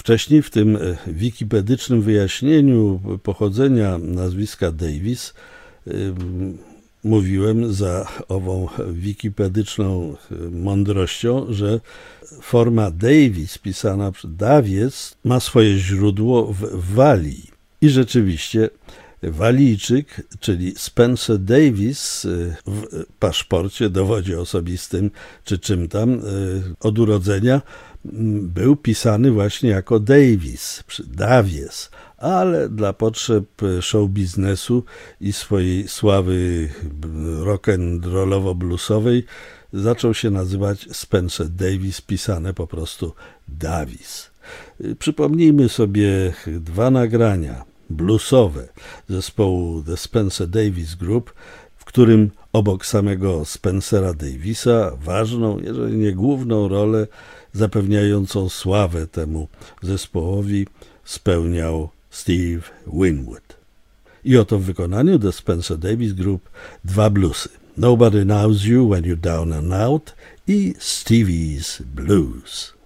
Wcześniej w tym wikipedycznym wyjaśnieniu pochodzenia nazwiska Davis mówiłem za ową wikipedyczną mądrością, że forma Davis pisana przez Davies ma swoje źródło w Walii. I rzeczywiście Walijczyk, czyli Spencer Davis w paszporcie, dowodzie osobistym czy czym tam od urodzenia był pisany właśnie jako Davies, ale dla potrzeb show biznesu i swojej sławy rock'n'rollowo-bluesowej zaczął się nazywać Spencer Davis, pisane po prostu Davis. Przypomnijmy sobie dwa nagrania bluesowe zespołu The Spencer Davis Group, w którym obok samego Spencera Davisa ważną, jeżeli nie główną rolę zapewniającą sławę temu zespołowi spełniał Steve Winwood. I oto w wykonaniu The Spencer Davis Group dwa bluesy: Nobody Knows You When You're Down and Out i Stevie's Blues.